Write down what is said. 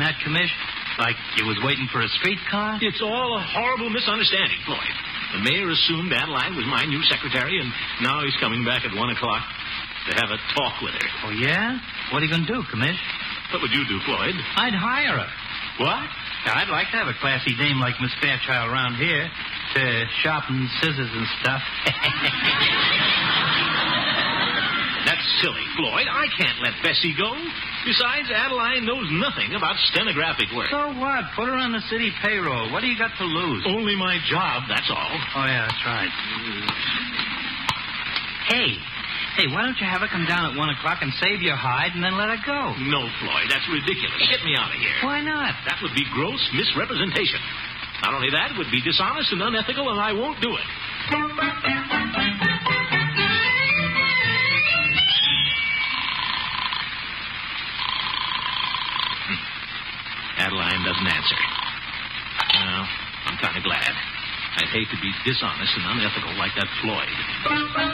that, Commish? Like you was waiting for a streetcar? It's all a horrible misunderstanding, Floyd. The mayor assumed Adeline was my new secretary, and now he's coming back at 1 o'clock to have a talk with her. Oh, yeah? What are you going to do, Commish? What would you do, Floyd? I'd hire her. What? I'd like to have a classy dame like Miss Fairchild around here to sharpen scissors and stuff. That's silly, Floyd. I can't let Bessie go. Besides, Adeline knows nothing about stenographic work. So what? Put her on the city payroll. What do you got to lose? Only my job, that's all. Oh, yeah, that's right. Hey, why don't you have her come down at 1 o'clock and save your hide and then let her go? No, Floyd, that's ridiculous. Get me out of here. Why not? That would be gross misrepresentation. Not only that, it would be dishonest and unethical, and I won't do it. Adeline doesn't answer. Well, I'm kind of glad. I'd hate to be dishonest and unethical like that Floyd.